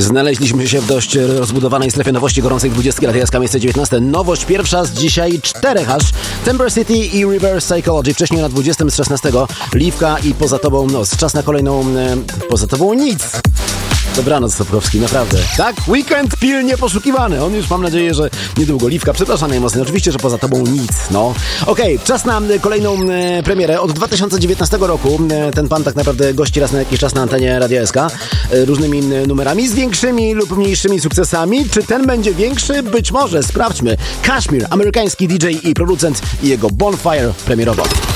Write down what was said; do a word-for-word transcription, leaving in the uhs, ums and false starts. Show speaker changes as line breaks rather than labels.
Znaleźliśmy się w dość rozbudowanej strefie nowości gorącej dwudziestki, Radia S K, miejsce dziewiętnaste. Nowość pierwsza z dzisiaj czterech aż. Timber City i Reverse Psychology. Wcześniej na dwudziestym z szesnastego. Liwka i Poza Tobą Noc. Czas na kolejną... E, poza Tobą nic. Dobranoc, Stopkowski, naprawdę. Tak, weekend pilnie poszukiwany. On już, mam nadzieję, że niedługo. Liwka, przepraszam najmocniej. Oczywiście, że Poza Tobą nic, no. Okej, okay, czas na kolejną e, premierę. Od dwa tysiące dziewiętnastego roku e, ten pan tak naprawdę gości raz na jakiś czas na antenie Radia S K e, różnymi e, numerami, z większymi lub mniejszymi sukcesami. Czy ten będzie większy? Być może. Sprawdźmy. Kashmir, amerykański D J i producent i jego Bonfire premierowo.